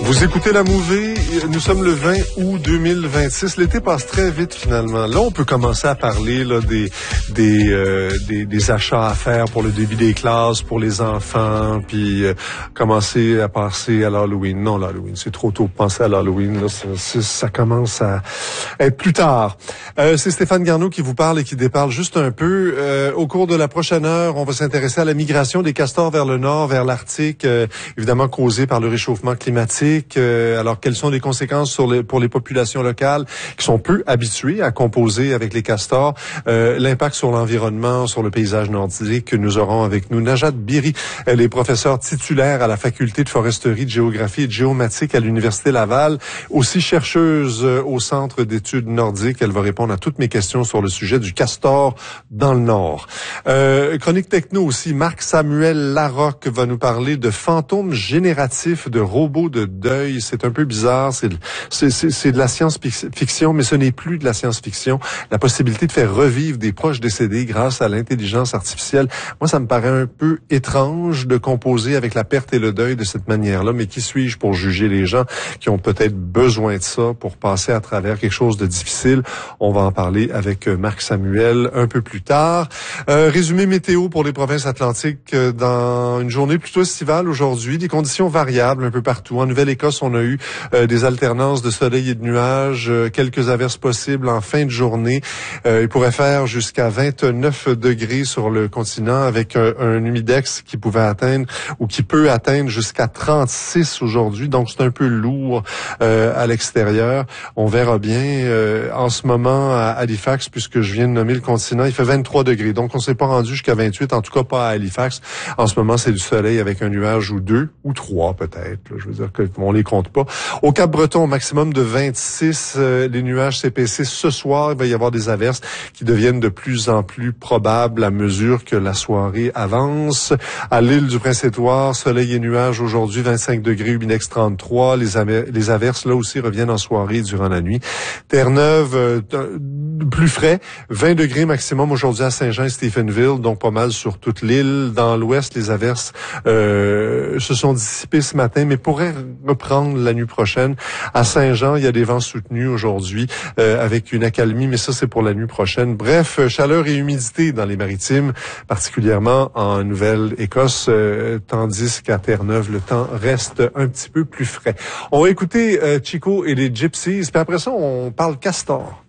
Vous écoutez La Mouvée, nous sommes le 20 août 2026. L'été passe très vite finalement. Là, on peut commencer à parler là, des achats à faire pour le début des classes, pour les enfants, puis commencer à passer à l'Halloween. Non, l'Halloween, c'est trop tôt pour penser à l'Halloween. Là, ça commence à être plus tard. C'est Stéphane Garneau qui vous parle et qui déparle juste un peu. Au cours de la prochaine heure, on va s'intéresser à la migration des castors vers le nord, vers l'Arctique, évidemment causée par le réchauffement climatique. Alors, quelles sont les conséquences pour les populations locales qui sont peu habituées à composer avec les castors? L'impact sur l'environnement, sur le paysage nordique que nous aurons avec nous. Najat Biri, elle est professeure titulaire à la faculté de foresterie, de géographie et de géomatique à l'Université Laval, aussi chercheuse au Centre d'études nordiques. Elle va répondre à toutes mes questions sur le sujet du castor dans le Nord. Chronique techno aussi, Marc-Samuel Larocque va nous parler de fantômes génératifs, de robots de deuil. C'est un peu bizarre, c'est de la science-fiction, mais ce n'est plus de la science-fiction. La possibilité de faire revivre des proches décédés grâce à l'intelligence artificielle. Moi, ça me paraît un peu étrange de composer avec la perte et le deuil de cette manière-là, mais qui suis-je pour juger les gens qui ont peut-être besoin de ça pour passer à travers quelque chose de difficile? On va en parler avec Marc Samuel un peu plus tard. Résumé météo pour les provinces atlantiques dans une journée plutôt estivale aujourd'hui. Des conditions variables un peu partout. En Nouvelle-Écosse, on a eu des alternances de soleil et de nuages, quelques averses possibles en fin de journée. Il pourrait faire jusqu'à 29 degrés sur le continent avec un humidex qui pouvait atteindre ou qui peut atteindre jusqu'à 36 aujourd'hui. Donc, c'est un peu lourd à l'extérieur. On verra bien. En ce moment, à Halifax, puisque je viens de nommer le continent, il fait 23 degrés. Donc, on s'est pas rendu jusqu'à 28, en tout cas pas à Halifax. En ce moment, c'est du soleil avec un nuage ou deux, ou trois peut-être. Je veux dire qu'on les compte pas. Au Cap-Breton, au maximum de 26, les nuages s'épaississent. Ce soir, il va y avoir des averses qui deviennent de plus en plus probables à mesure que la soirée avance. À l'île du Prince-Édouard, soleil et nuages aujourd'hui, 25 degrés, humidex 33. Les averses, là aussi, reviennent en soirée durant la nuit. Terre-Neuve, plus frais, 20 degrés maximum aujourd'hui à Saint-Jean et Stephenville, donc pas mal sur toute l'île. Dans l'ouest, les averses se sont dissipées ce matin, mais pourraient reprendre la nuit prochaine. À Saint-Jean, il y a des vents soutenus aujourd'hui avec une accalmie, mais ça, c'est pour la nuit prochaine. Bref, chaleur et humidité dans les maritimes, particulièrement en Nouvelle-Écosse, tandis qu'à Terre-Neuve, le temps reste un petit peu plus frais. On va écouter Chico et les Gypsies, puis après ça, on parle castor.